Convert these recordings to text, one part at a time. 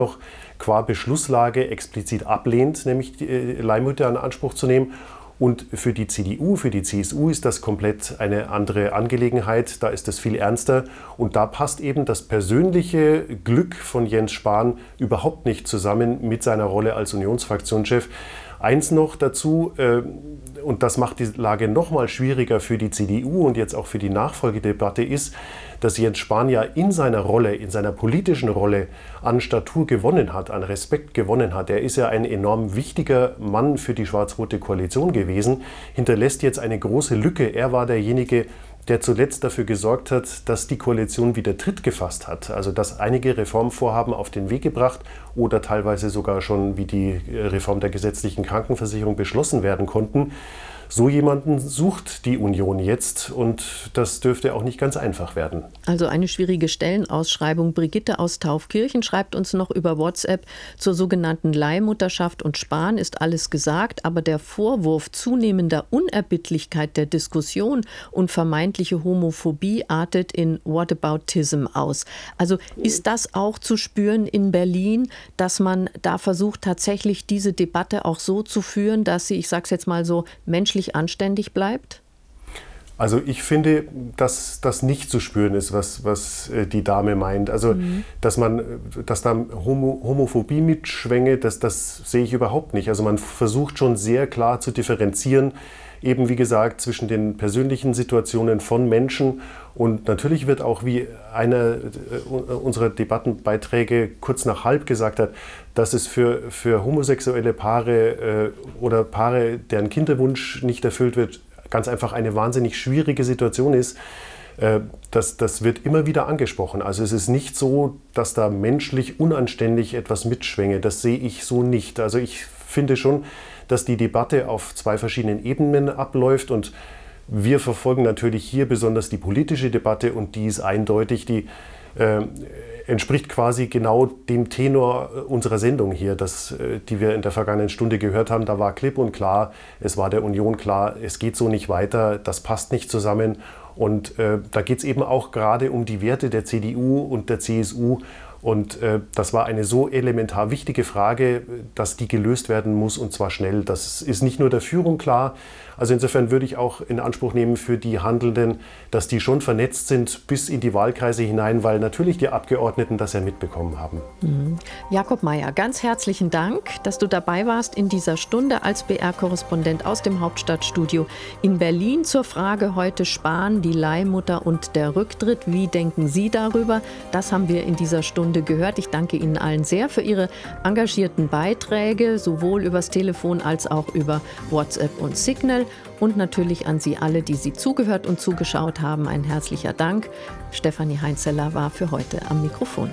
noch qua Beschlusslage explizit ablehnt, nämlich die Leihmütter in Anspruch zu nehmen. Und für die CDU, für die CSU ist das komplett eine andere Angelegenheit. Da ist es viel ernster. Und da passt eben das persönliche Glück von Jens Spahn überhaupt nicht zusammen mit seiner Rolle als Unionsfraktionschef. Eins noch dazu, und das macht die Lage noch mal schwieriger für die CDU und jetzt auch für die Nachfolgedebatte, ist, dass Jens Spahn ja in seiner Rolle, in seiner politischen Rolle an Statur gewonnen hat, an Respekt gewonnen hat. Er ist ja ein enorm wichtiger Mann für die schwarz-rote Koalition gewesen, hinterlässt jetzt eine große Lücke. Er war derjenige, der zuletzt dafür gesorgt hat, dass die Koalition wieder Tritt gefasst hat. Also dass einige Reformvorhaben auf den Weg gebracht oder teilweise sogar schon wie die Reform der gesetzlichen Krankenversicherung beschlossen werden konnten. So jemanden sucht die Union jetzt und das dürfte auch nicht ganz einfach werden. Also eine schwierige Stellenausschreibung. Brigitte aus Taufkirchen schreibt uns noch über WhatsApp: Zur sogenannten Leihmutterschaft und Spahn ist alles gesagt, aber der Vorwurf zunehmender Unerbittlichkeit der Diskussion und vermeintliche Homophobie artet in Whataboutism aus. Also ist das auch zu spüren in Berlin, dass man da versucht, tatsächlich diese Debatte auch so zu führen, dass sie, ich sage es jetzt mal so, menschlich anständig bleibt? Also ich finde, dass das nicht zu spüren ist, was die Dame meint. Also dass da Homophobie mitschwänge, das sehe ich überhaupt nicht. Also man versucht schon sehr klar zu differenzieren, eben wie gesagt, zwischen den persönlichen Situationen von Menschen. Und natürlich wird auch, wie einer unserer Debattenbeiträge kurz nach halb gesagt hat, dass es für homosexuelle Paare oder Paare, deren Kinderwunsch nicht erfüllt wird, ganz einfach eine wahnsinnig schwierige Situation ist. Das wird immer wieder angesprochen. Also es ist nicht so, dass da menschlich unanständig etwas mitschwänge. Das sehe ich so nicht. Also ich finde schon, dass die Debatte auf zwei verschiedenen Ebenen abläuft und wir verfolgen natürlich hier besonders die politische Debatte und die ist eindeutig, die entspricht quasi genau dem Tenor unserer Sendung hier, die wir in der vergangenen Stunde gehört haben. Da war klipp und klar, es war der Union klar, es geht so nicht weiter, das passt nicht zusammen. Und da geht es eben auch gerade um die Werte der CDU und der CSU. Und das war eine so elementar wichtige Frage, dass die gelöst werden muss und zwar schnell. Das ist nicht nur der Führung klar. Also insofern würde ich auch in Anspruch nehmen für die Handelnden, dass die schon vernetzt sind bis in die Wahlkreise hinein, weil natürlich die Abgeordneten das ja mitbekommen haben. Jakob Mayer, ganz herzlichen Dank, dass du dabei warst in dieser Stunde als BR-Korrespondent aus dem Hauptstadtstudio in Berlin zur Frage heute Spahn, die Leihmutter und der Rücktritt. Wie denken Sie darüber? Das haben wir in dieser Stunde gehört. Ich danke Ihnen allen sehr für Ihre engagierten Beiträge, sowohl übers Telefon als auch über WhatsApp und Signal. Und natürlich an Sie alle, die Sie zugehört und zugeschaut haben, ein herzlicher Dank. Stefanie Heinzeler war für heute am Mikrofon.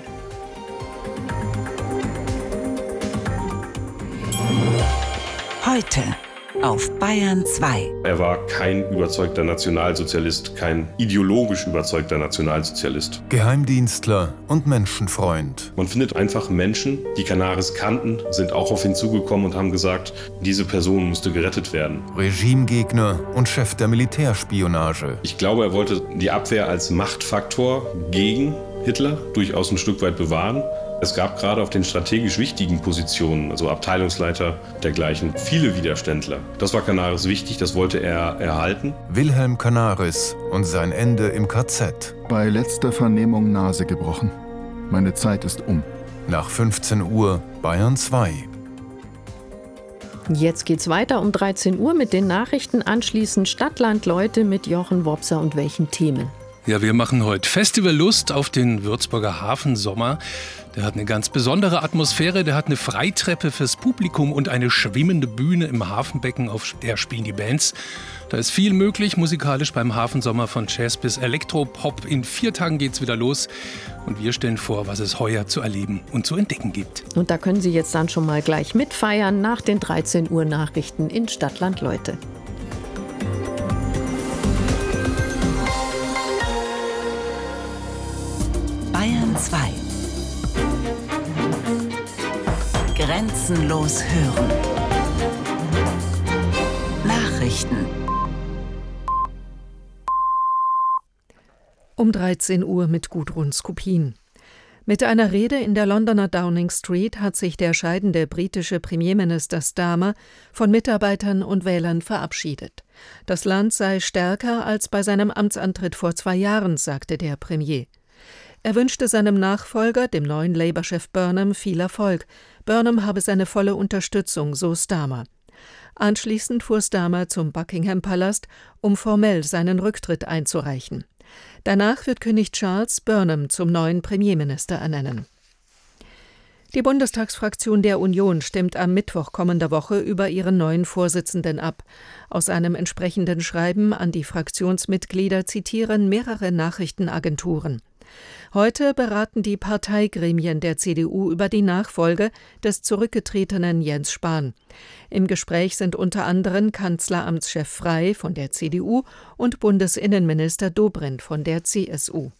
Heute auf Bayern 2. Er war kein überzeugter Nationalsozialist, kein ideologisch überzeugter Nationalsozialist. Geheimdienstler und Menschenfreund. Man findet einfach Menschen, die Canaris kannten, sind auch auf ihn zugekommen und haben gesagt, diese Person musste gerettet werden. Regimegegner und Chef der Militärspionage. Ich glaube, er wollte die Abwehr als Machtfaktor gegen Hitler durchaus ein Stück weit bewahren. Es gab gerade auf den strategisch wichtigen Positionen, also Abteilungsleiter dergleichen, viele Widerständler. Das war Canaris wichtig, das wollte er erhalten. Wilhelm Canaris und sein Ende im KZ. Bei letzter Vernehmung Nase gebrochen. Meine Zeit ist um. Nach 15 Uhr Bayern 2. Jetzt geht's weiter um 13 Uhr mit den Nachrichten. Anschließend Stadtland Leute mit Jochen Wopser und welchen Themen. Ja, wir machen heute Festivallust auf den Würzburger Hafensommer. Der hat eine ganz besondere Atmosphäre, der hat eine Freitreppe fürs Publikum und eine schwimmende Bühne im Hafenbecken, auf der spielen die Bands. Da ist viel möglich musikalisch beim Hafensommer, von Jazz bis Elektropop. In 4 Tagen geht's wieder los und wir stellen vor, was es heuer zu erleben und zu entdecken gibt. Und da können Sie jetzt dann schon mal gleich mitfeiern nach den 13 Uhr Nachrichten in Stadtland Leute. Bayern 2. Grenzenlos hören. Nachrichten. Um 13 Uhr mit Gudrun Skupin. Mit einer Rede in der Londoner Downing Street hat sich der scheidende britische Premierminister Starmer von Mitarbeitern und Wählern verabschiedet. Das Land sei stärker als bei seinem Amtsantritt vor 2 Jahren, sagte der Premier. Er wünschte seinem Nachfolger, dem neuen Labour-Chef Burnham, viel Erfolg. Burnham habe seine volle Unterstützung, so Starmer. Anschließend fuhr Starmer zum Buckingham-Palast, um formell seinen Rücktritt einzureichen. Danach wird König Charles Burnham zum neuen Premierminister ernennen. Die Bundestagsfraktion der Union stimmt am Mittwoch kommender Woche über ihren neuen Vorsitzenden ab. Aus einem entsprechenden Schreiben an die Fraktionsmitglieder zitieren mehrere Nachrichtenagenturen. Heute beraten die Parteigremien der CDU über die Nachfolge des zurückgetretenen Jens Spahn. Im Gespräch sind unter anderem Kanzleramtschef Frey von der CDU und Bundesinnenminister Dobrindt von der CSU.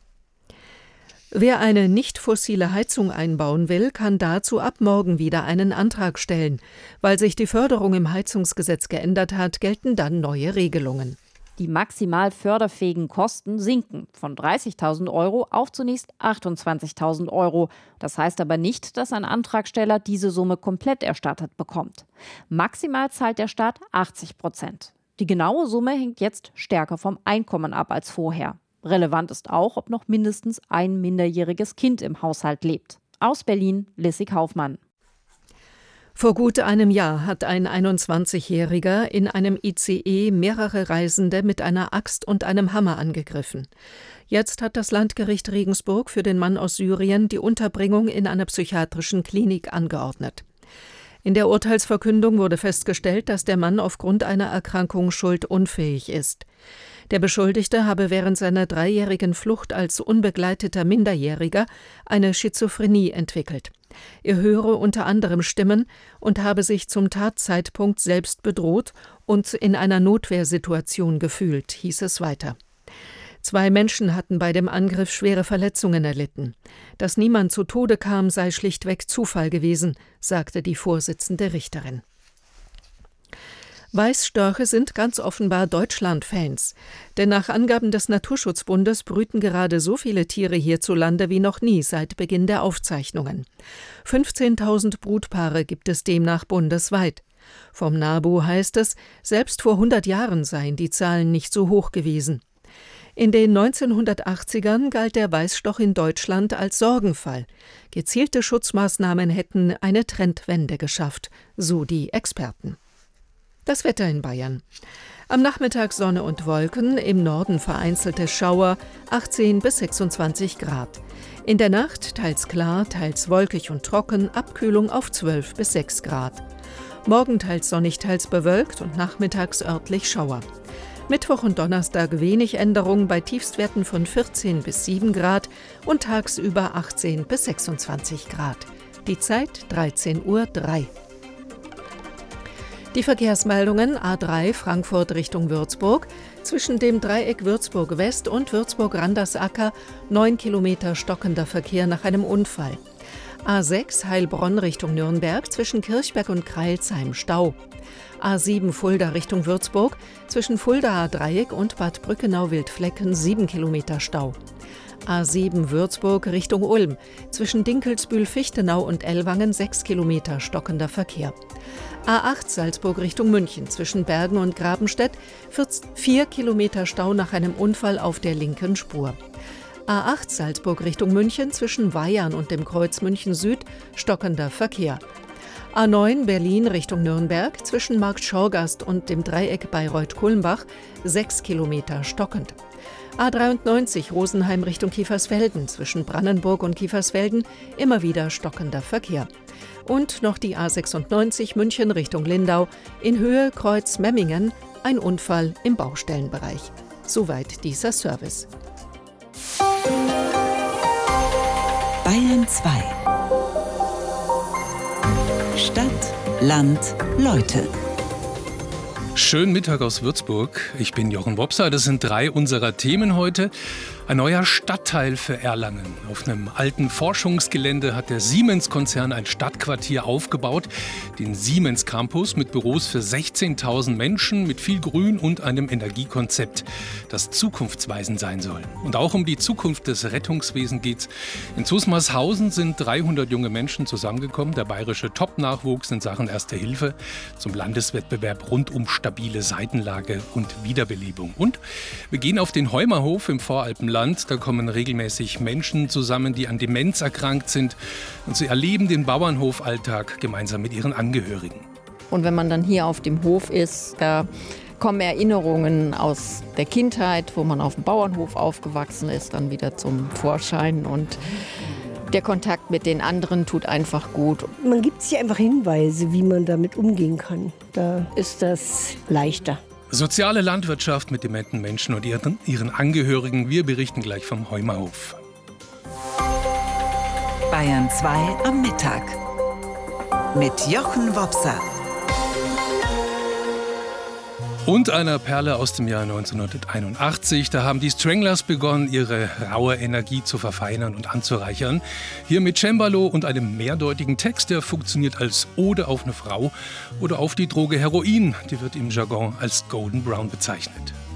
Wer eine nicht fossile Heizung einbauen will, kann dazu ab morgen wieder einen Antrag stellen. Weil sich die Förderung im Heizungsgesetz geändert hat, gelten dann neue Regelungen. Die maximal förderfähigen Kosten sinken von 30.000 € auf zunächst 28.000 €. Das heißt aber nicht, dass ein Antragsteller diese Summe komplett erstattet bekommt. Maximal zahlt der Staat 80%. Die genaue Summe hängt jetzt stärker vom Einkommen ab als vorher. Relevant ist auch, ob noch mindestens ein minderjähriges Kind im Haushalt lebt. Aus Berlin, Lissy Kaufmann. Vor gut einem Jahr hat ein 21-Jähriger in einem ICE mehrere Reisende mit einer Axt und einem Hammer angegriffen. Jetzt hat das Landgericht Regensburg für den Mann aus Syrien die Unterbringung in einer psychiatrischen Klinik angeordnet. In der Urteilsverkündung wurde festgestellt, dass der Mann aufgrund einer Erkrankung schuldunfähig ist. Der Beschuldigte habe während seiner 3-jährigen Flucht als unbegleiteter Minderjähriger eine Schizophrenie entwickelt. Er höre unter anderem Stimmen und habe sich zum Tatzeitpunkt selbst bedroht und in einer Notwehrsituation gefühlt, hieß es weiter. 2 Menschen hatten bei dem Angriff schwere Verletzungen erlitten. Dass niemand zu Tode kam, sei schlichtweg Zufall gewesen, sagte die Vorsitzende Richterin. Weißstörche sind ganz offenbar Deutschland-Fans. Denn nach Angaben des Naturschutzbundes brüten gerade so viele Tiere hierzulande wie noch nie seit Beginn der Aufzeichnungen. 15.000 Brutpaare gibt es demnach bundesweit. Vom NABU heißt es, selbst vor 100 Jahren seien die Zahlen nicht so hoch gewesen. In den 1980ern galt der Weißstoch in Deutschland als Sorgenfall. Gezielte Schutzmaßnahmen hätten eine Trendwende geschafft, so die Experten. Das Wetter in Bayern. Am Nachmittag Sonne und Wolken, im Norden vereinzelte Schauer, 18 bis 26 Grad. In der Nacht teils klar, teils wolkig und trocken, Abkühlung auf 12 bis 6 Grad. Morgen teils sonnig, teils bewölkt und nachmittags örtlich Schauer. Mittwoch und Donnerstag wenig Änderung bei Tiefstwerten von 14 bis 7 Grad und tagsüber 18 bis 26 Grad. Die Zeit 13:03 Uhr. Die Verkehrsmeldungen: A3 Frankfurt Richtung Würzburg. Zwischen dem Dreieck Würzburg West und Würzburg-Randersacker 9 Kilometer stockender Verkehr nach einem Unfall. A6 Heilbronn Richtung Nürnberg zwischen Kirchberg und Crailsheim Stau. A7 Fulda Richtung Würzburg zwischen Fuldaer Dreieck und Bad Brückenau-Wildflecken 7 Kilometer Stau. A7 Würzburg Richtung Ulm zwischen Dinkelsbühl-Fichtenau und Ellwangen 6 Kilometer stockender Verkehr. A8 Salzburg Richtung München zwischen Bergen und Grabenstedt 4 Kilometer Stau nach einem Unfall auf der linken Spur. A8 Salzburg Richtung München zwischen Weihern und dem Kreuz München Süd stockender Verkehr. A9 Berlin Richtung Nürnberg zwischen Markt Schorgast und dem Dreieck Bayreuth-Kulmbach 6 Kilometer stockend. A93 Rosenheim Richtung Kiefersfelden zwischen Brandenburg und Kiefersfelden immer wieder stockender Verkehr. Und noch die A96 München Richtung Lindau in Höhe Kreuz Memmingen, ein Unfall im Baustellenbereich. Soweit dieser Service. Bayern 2. Stadt, Land, Leute. Schönen Mittag aus Würzburg. Ich bin Jochen Wopser. Das sind 3 unserer Themen heute. Ein neuer Stadtteil für Erlangen. Auf einem alten Forschungsgelände hat der Siemens-Konzern ein Stadtquartier aufgebaut. Den Siemens Campus mit Büros für 16.000 Menschen, mit viel Grün und einem Energiekonzept, das zukunftsweisend sein soll. Und auch um die Zukunft des Rettungswesens geht's. In Zusmarshausen sind 300 junge Menschen zusammengekommen. Der bayerische Top-Nachwuchs in Sachen Erste Hilfe zum Landeswettbewerb rund um stabile Seitenlage und Wiederbelebung. Und wir gehen auf den Heumerhof im Voralpenland. Da kommen regelmäßig Menschen zusammen, die an Demenz erkrankt sind. Und sie erleben den Bauernhofalltag gemeinsam mit ihren Angehörigen. Und wenn man dann hier auf dem Hof ist, da kommen Erinnerungen aus der Kindheit, wo man auf dem Bauernhof aufgewachsen ist, dann wieder zum Vorschein. Und der Kontakt mit den anderen tut einfach gut. Man gibt sich einfach Hinweise, wie man damit umgehen kann. Da ist das leichter. Soziale Landwirtschaft mit dementen Menschen und ihren Angehörigen. Wir berichten gleich vom Heumerhof. Bayern 2 am Mittag mit Jochen Wopser. Und einer Perle aus dem Jahr 1981. Da haben die Stranglers begonnen, ihre raue Energie zu verfeinern und anzureichern. Hier mit Cembalo und einem mehrdeutigen Text, der funktioniert als Ode auf eine Frau oder auf die Droge Heroin. Die wird im Jargon als Golden Brown bezeichnet.